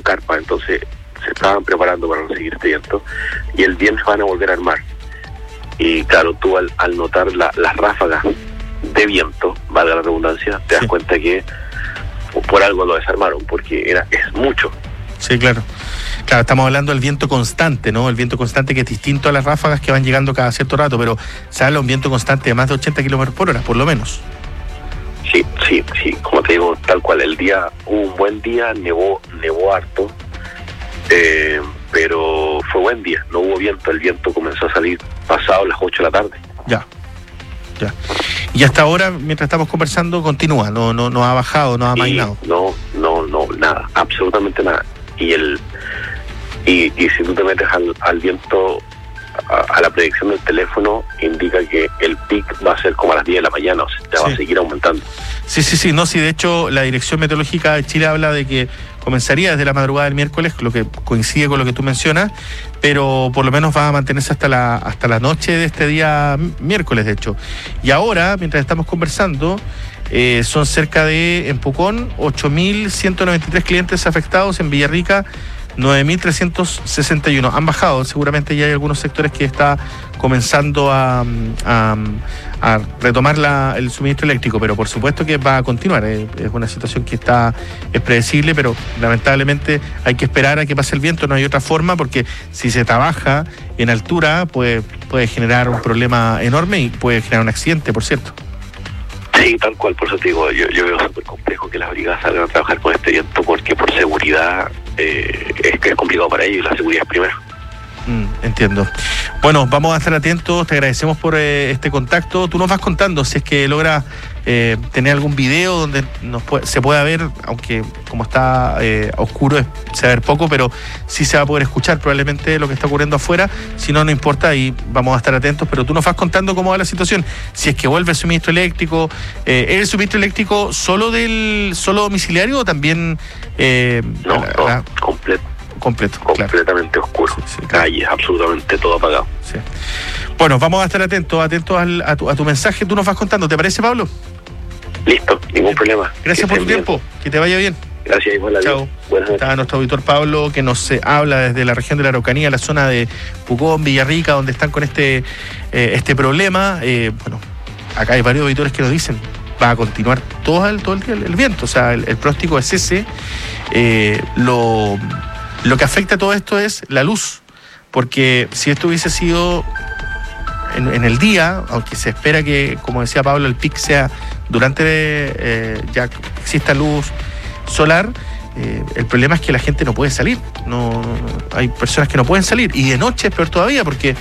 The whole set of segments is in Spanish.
carpa, entonces se estaban preparando para recibir este viento, y el viernes van a volver a armar. Y claro, tú al notar las ráfagas de viento, valga la redundancia, te das cuenta que por algo lo desarmaron, porque es mucho. Sí, claro. Claro, estamos hablando del viento constante, ¿no? El viento constante que es distinto a las ráfagas que van llegando cada cierto rato, pero se habla de un viento constante de más de 80 kilómetros por hora, por lo menos. Sí, como te digo, tal cual, hubo un buen día, nevó harto, pero fue buen día, no hubo viento, el viento comenzó a salir pasado las 8 de la tarde. Ya. Y hasta ahora, mientras estamos conversando, continúa, no ha bajado, no ha amainado. No, nada, absolutamente nada. Y si tú te metes al viento, a la predicción del teléfono, indica que el pic va a ser como a las 10 de la mañana, o sea, va a seguir aumentando. Sí, no, de hecho la Dirección Meteorológica de Chile habla de que comenzaría desde la madrugada del miércoles, lo que coincide con lo que tú mencionas, pero por lo menos va a mantenerse hasta la noche de este día miércoles, de hecho. Y ahora, mientras estamos conversando, son cerca de, en Pucón, 8.193 clientes afectados, en Villarrica 9.361. Han bajado, seguramente ya hay algunos sectores que está comenzando a retomar el suministro eléctrico, pero por supuesto que va a continuar. Es una situación que es predecible, pero lamentablemente hay que esperar a que pase el viento, no hay otra forma, porque si se trabaja en altura puede generar un problema enorme y puede generar un accidente, por cierto. Sí, tal cual, por eso te digo, yo veo súper complejo que las brigadas salgan a trabajar con este viento, porque por seguridad es que es complicado para ellos, y la seguridad es primero. Entiendo. Bueno, vamos a estar atentos, te agradecemos por este contacto. Tú nos vas contando si es que logras tener algún video donde se pueda ver, aunque como está oscuro se va a ver poco, pero sí se va a poder escuchar probablemente lo que está ocurriendo afuera. Si no, no importa, y vamos a estar atentos, pero tú nos vas contando cómo va la situación, si es que vuelve el suministro eléctrico. ¿Es el suministro eléctrico solo domiciliario o también completamente claro. Oscuro, calles, absolutamente todo apagado. Sí. Bueno, vamos a estar atentos a tu mensaje. Tú nos vas contando, ¿te parece, Pablo? Listo, ningún problema. Gracias por tu tiempo, que te vaya bien. Gracias, igual. Chao. Está nuestro auditor Pablo, que nos habla desde la región de la Araucanía, la zona de Pucón, Villarrica, donde están con este problema. Bueno, acá hay varios auditores que nos dicen, va a continuar todo el día el viento, o sea, el pronóstico es ese. Lo que afecta a todo esto es la luz, porque si esto hubiese sido en el día, aunque se espera que, como decía Pablo, el pic sea durante ya exista luz solar, el problema es que la gente no puede salir. No, hay personas que no pueden salir, y de noche es peor todavía, porque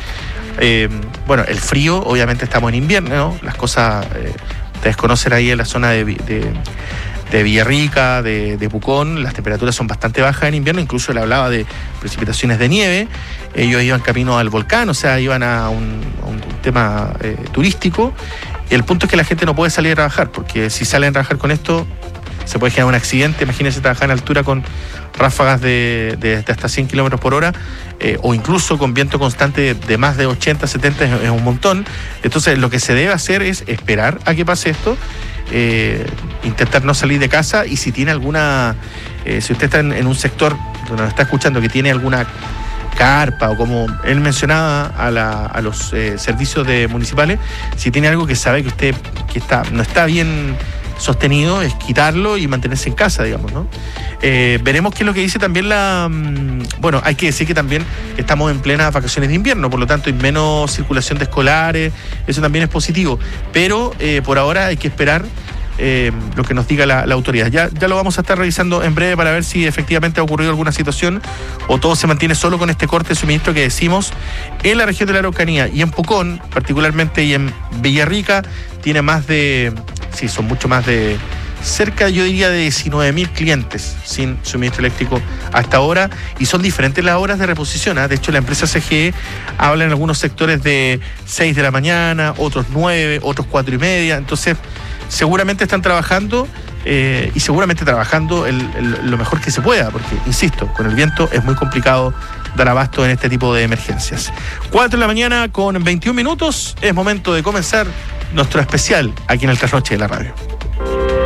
el frío, obviamente estamos en invierno, ¿no? Las cosas ustedes conocen ahí en la zona de Villarrica, de Pucón, las temperaturas son bastante bajas en invierno, incluso él hablaba de precipitaciones de nieve. Ellos iban camino al volcán, o sea, iban a un tema turístico. El punto es que la gente no puede salir a trabajar, porque si salen a trabajar con esto se puede generar un accidente. Imagínense trabajar en altura con ráfagas de hasta 100 kilómetros por hora, o incluso con viento constante de más de 80, 70, es un montón. Entonces lo que se debe hacer es esperar a que pase esto, intentar no salir de casa, y si tiene alguna, si usted está en un sector donde nos está escuchando que tiene alguna carpa, o como él mencionaba a los servicios municipales, si tiene algo que sabe que usted no está bien sostenido, es quitarlo y mantenerse en casa, digamos, ¿no? Veremos qué es lo que dice también hay que decir que también estamos en plenas vacaciones de invierno, por lo tanto hay menos circulación de escolares, eso también es positivo, pero por ahora hay que esperar lo que nos diga la autoridad. Ya lo vamos a estar revisando en breve para ver si efectivamente ha ocurrido alguna situación o todo se mantiene solo con este corte de suministro que decimos en la región de la Araucanía, y en Pucón particularmente, y en Villarrica tiene son mucho más de cerca, yo diría, de 19.000 clientes sin suministro eléctrico hasta ahora, y son diferentes las horas de reposición. De hecho, la empresa CGE habla en algunos sectores de 6 de la mañana, otros 9, otros 4:30, entonces seguramente están trabajando, y seguramente trabajando lo mejor que se pueda, porque, insisto, con el viento es muy complicado dar abasto en este tipo de emergencias. 4 de la mañana con 21 minutos, es momento de comenzar nuestro especial aquí en el Trasnoche de la Radio.